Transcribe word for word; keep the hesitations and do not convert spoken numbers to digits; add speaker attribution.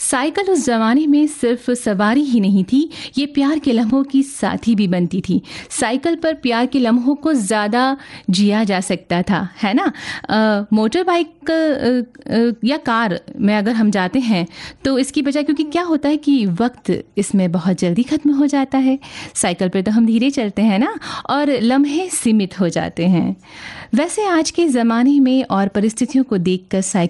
Speaker 1: Cycle उस जमाने में सिर्फ सवारी ही नहीं थी, ये प्यार के लम्हों की साथी भी बनती थी। साइकिल पर प्यार के लम्हों को ज़्यादा जिया जा सकता था, है ना। अ, मोटर बाइक अ, अ, या कार में अगर हम जाते हैं तो इसकी बजाय, क्योंकि क्या होता है कि वक्त इसमें बहुत जल्दी ख़त्म हो जाता है। साइकिल पर तो हम धीरे चलते हैं ना, और लम्हे सीमित हो जाते हैं। वैसे आज के ज़माने में और परिस्थितियों को देखकर साइकिल